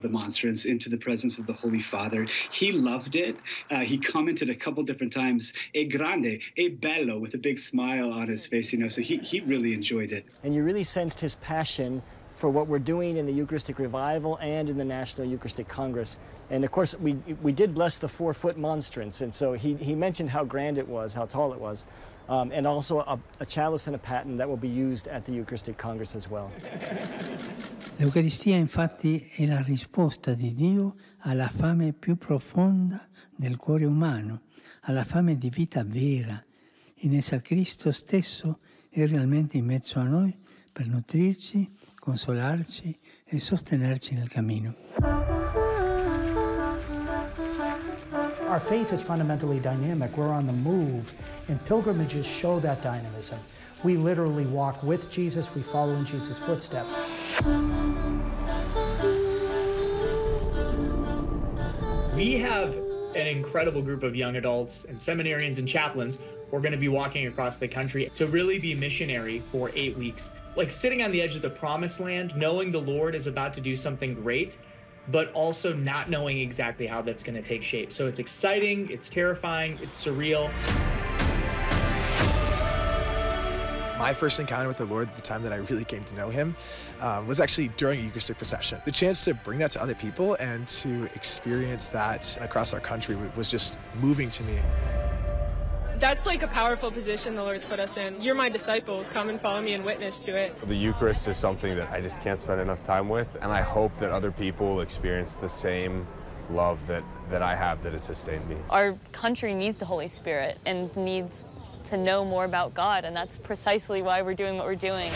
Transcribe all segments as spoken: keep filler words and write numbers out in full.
the monstrance into the presence of the Holy Father. He loved it. Uh, he commented a couple different times, "E grande, e bello," with a big smile on his face, you know, so he, he really enjoyed it. And you really sensed his passion for what we're doing in the Eucharistic Revival and in the National Eucharistic Congress. And of course, we, we did bless the four-foot monstrance, and so he, he mentioned how grand it was, how tall it was, um, and also a, a chalice and a paten that will be used at the Eucharistic Congress as well. L'Eucaristia infatti è la risposta di Dio alla fame più profonda del cuore umano, alla fame di vita vera. In essa Cristo stesso è realmente in mezzo a noi per nutrirci, consolarci e sostenerci nel cammino. Our faith is fundamentally dynamic. We're on the move, and pilgrimages show that dynamism. We literally walk with Jesus, we follow in Jesus' footsteps. We have an incredible group of young adults and seminarians and chaplains who are going to be walking across the country to really be missionary for eight weeks. Like sitting on the edge of the promised land, knowing the Lord is about to do something great, but also not knowing exactly how that's going to take shape. So it's exciting, it's terrifying, it's surreal. My first encounter with the Lord, the time that I really came to know him, uh, was actually during a Eucharistic procession. The chance to bring that to other people and to experience that across our country was just moving to me. That's like a powerful position the Lord's put us in. You're my disciple. Come and follow me and witness to it. The Eucharist is something that I just can't spend enough time with, and I hope that other people will experience the same love that, that I have that has sustained me. Our country needs the Holy Spirit and needs to know more about God, and that's precisely why we're doing what we're doing.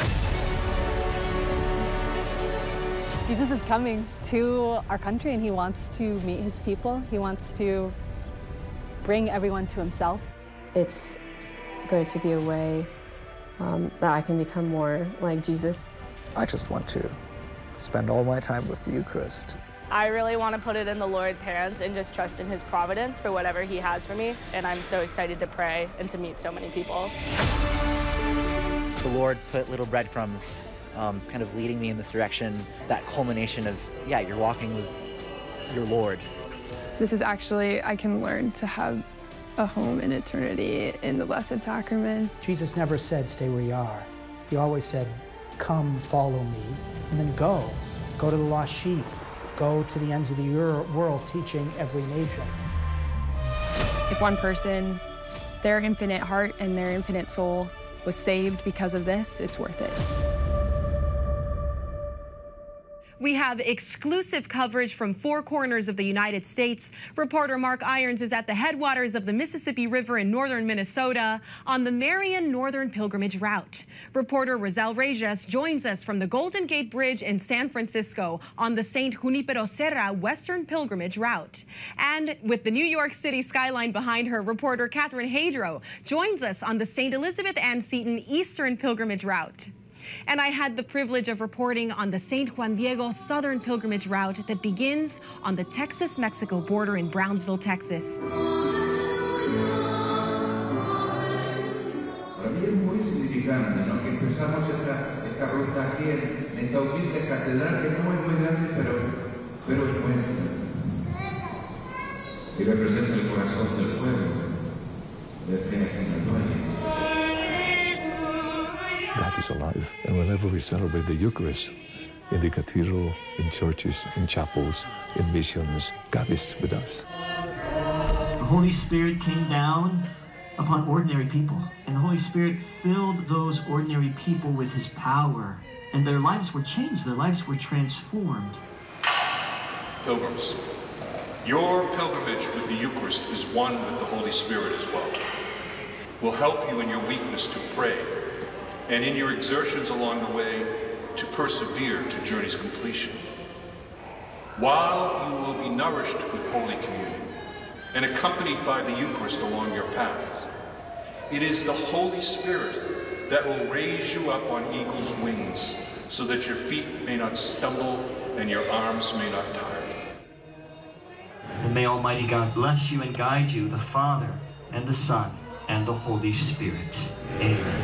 Jesus is coming to our country, and he wants to meet his people. He wants to bring everyone to himself. It's going to be a way um, that I can become more like Jesus. I just want to spend all my time with the Eucharist. I really want to put it in the Lord's hands and just trust in his providence for whatever he has for me. And I'm so excited to pray and to meet so many people. The Lord put little breadcrumbs, um, kind of leading me in this direction. That culmination of, yeah, you're walking with your Lord. This is actually, I can learn to have a home in eternity in the Blessed Sacrament. Jesus never said, stay where you are. He always said, come, follow me, and then go. Go to the lost sheep. Go to the ends of the world, teaching every nation. If one person, their infinite heart and their infinite soul was saved because of this, it's worth it. We have exclusive coverage from four corners of the United States. Reporter Mark Irons is at the headwaters of the Mississippi River in northern Minnesota on the Marian Northern Pilgrimage Route. Reporter Rosel Reyes joins us from the Golden Gate Bridge in San Francisco on the Saint Junipero Serra Western Pilgrimage Route. And with the New York City skyline behind her, reporter Catherine Hadro joins us on the Saint Elizabeth Ann Seton Eastern Pilgrimage Route. And I had the privilege of reporting on the Saint Juan Diego Southern Pilgrimage Route that begins on the Texas-Mexico border in Brownsville, Texas. Para mí es muy significante, ¿no? Que empezamos esta, esta ruta aquí en, en esta humilde catedral que no es muy grande, pero, pero es nuestra. Y representa el corazón del pueblo de fe aquí en el valle. God is alive, and whenever we celebrate the Eucharist, in the cathedral, in churches, in chapels, in missions, God is with us. The Holy Spirit came down upon ordinary people, and the Holy Spirit filled those ordinary people with his power, and their lives were changed, their lives were transformed. Pilgrims, your pilgrimage with the Eucharist is one with the Holy Spirit as well. Will help you in your weakness to pray, and in your exertions along the way to persevere to journey's completion. While you will be nourished with Holy Communion and accompanied by the Eucharist along your path, it is the Holy Spirit that will raise you up on eagle's wings so that your feet may not stumble and your arms may not tire. And may Almighty God bless you and guide you, the Father and the Son and the Holy Spirit. Amen.